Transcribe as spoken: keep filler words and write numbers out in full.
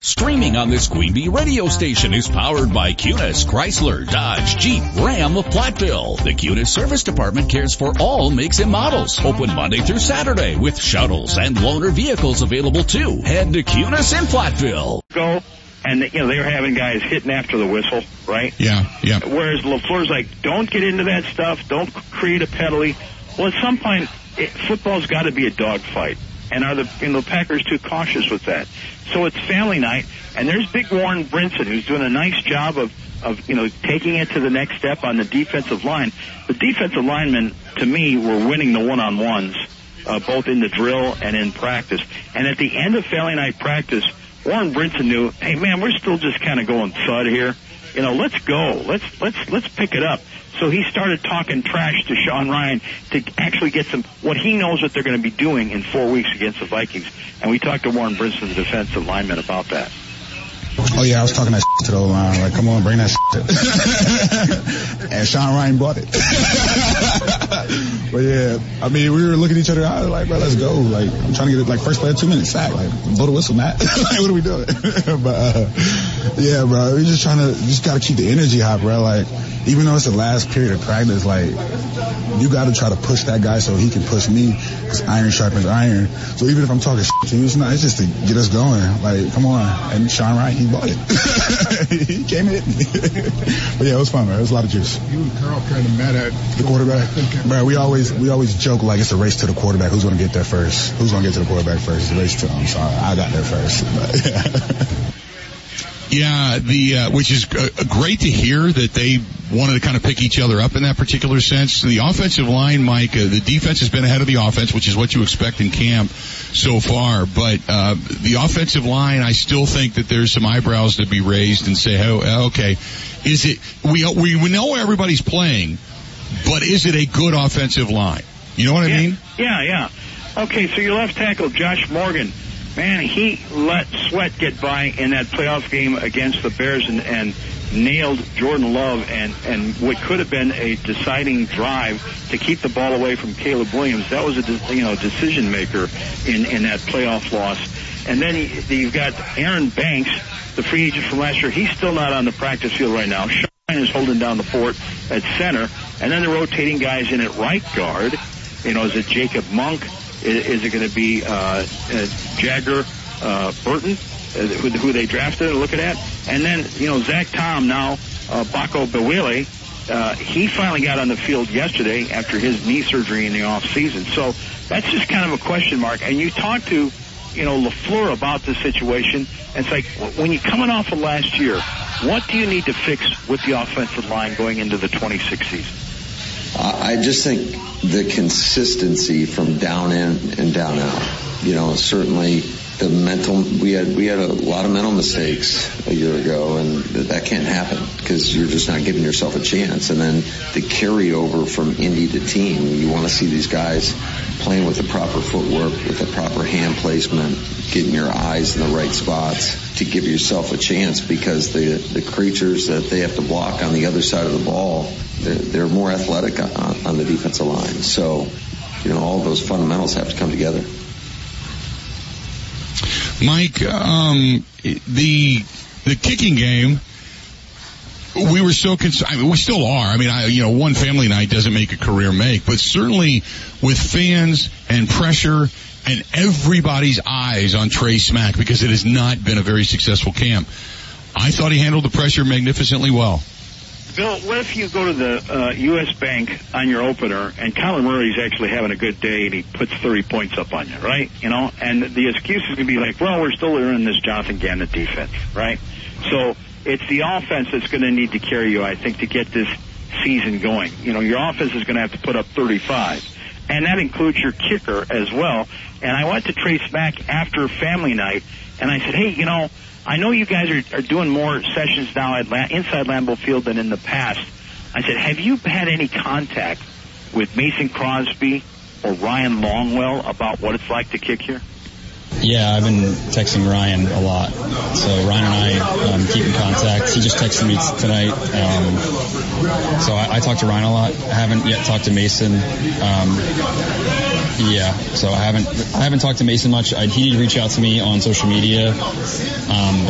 Streaming on this Queen Bee radio station is powered by Cunis, Chrysler, Dodge, Jeep, Ram of Platteville. The Cunis Service Department cares for all makes and models. Open Monday through Saturday with shuttles and loaner vehicles available too. Head to Cunis in Platteville. Go, and you know they were having guys hitting after the whistle, right? Yeah, yeah. Whereas LaFleur's like, don't get into that stuff. Don't create a penalty. Well, at some point, it, football's got to be a dogfight. And are the you know, the Packers too cautious with that? So it's family night, and there's Big Warren Brinson, who's doing a nice job of, of you know taking it to the next step on the defensive line. The defensive linemen, to me, were winning the one-on-ones, uh, both in the drill and in practice. And at the end of family night practice, Warren Brinson knew, hey man, we're still just kind of going thud here. You know, let's go. Let's let's let's pick it up. So he started talking trash to Sean Ryan to actually get some, what he knows what they're going to be doing in four weeks against the Vikings. And we talked to Warren Brinson, the defensive lineman, about that. Oh, yeah, I was talking that shit to the line. Like, come on, bring that shit. And Sean Ryan bought it. But, yeah, I mean, we were looking at each other. I was like, bro, let's go. Like, I'm trying to get it, like, first play of two minutes sack. Like, blow the whistle, Matt. Like, what are we doing? But, uh, yeah, bro, we're just trying to, just got to keep the energy high, bro. Like, even though it's the last period of practice, like, you got to try to push that guy so he can push me, because iron sharpens iron. So even if I'm talking shit to you, it's not, it's just to get us going. Like, come on. And Sean Ryan, he bought it. He came in. But yeah, it was fun, man. It was a lot of juice. You and Carl kind of met at the quarterback. Bro, we always we always joke like it's a race to the quarterback. Who's going to get there first? Who's going to get to the quarterback first? It's a race to him. Sorry, I got there first. But, yeah. Yeah, the uh, which is uh, great to hear that they wanted to kind of pick each other up in that particular sense. The offensive line, Mike, uh, the defense has been ahead of the offense, which is what you expect in camp so far. But uh, the offensive line, I still think that there's some eyebrows to be raised and say, oh, okay, is it? We we know everybody's playing, but is it a good offensive line? You know what yeah, I mean? Yeah, yeah. Okay, so your left tackle, Josh Morgan. Man, he let Sweat get by in that playoff game against the Bears and, and nailed Jordan Love and, and what could have been a deciding drive to keep the ball away from Caleb Williams. That was a de- you know decision maker in, in that playoff loss. And then he, you've got Aaron Banks, the free agent from last year. He's still not on the practice field right now. Sean is holding down the fort at center. And then the rotating guys in at right guard. You know, is it Jacob Monk? Is it going to be uh, uh, Jagger uh, Burton, uh, who, who they drafted and looking at? And then, you know, Zach Tom, now uh, Bako Bewele, uh, he finally got on the field yesterday after his knee surgery in the off season. So that's just kind of a question mark. And you talk to, you know, LaFleur about this situation, and it's like, when you're coming off of last year, what do you need to fix with the offensive line going into the twenty-six season? I just think the consistency from down in and down out. You know, certainly the mental, we had we had a lot of mental mistakes a year ago, and that can't happen because you're just not giving yourself a chance. And then the carryover from Indy to team, you want to see these guys playing with the proper footwork, with the proper hand placement, getting your eyes in the right spots to give yourself a chance, because the the creatures that they have to block on the other side of the ball, they're, they're more athletic on, on the defensive line. So, you know, all those fundamentals have to come together. Mike, um, the the kicking game, we were so concerned. I mean, we still are. I mean, I, you know, one family night doesn't make a career make, but certainly with fans and pressure and everybody's eyes on Trey Smack, because it has not been a very successful camp, I thought he handled the pressure magnificently well. Bill, what if you go to the uh, U S Bank on your opener and Kyler Murray's actually having a good day and he puts thirty points up on you, right? You know, and the excuse is going to be like, well, we're still learning this Jonathan Gannon defense, right? So it's the offense that's going to need to carry you, I think, to get this season going. You know, your offense is going to have to put up thirty-five, and that includes your kicker as well. And I went to Trey Smack after family night, and I said, hey, you know, I know you guys are, are doing more sessions now at La- inside Lambeau Field than in the past. I said, have you had any contact with Mason Crosby or Ryan Longwell about what it's like to kick here? Yeah, I've been texting Ryan a lot. So Ryan and I um, keep in contact. He just texted me t- tonight. Um, so I, I talk to Ryan a lot. I haven't yet talked to Mason. Um, yeah, so I haven't I haven't talked to Mason much. I, he did reach out to me on social media. Um,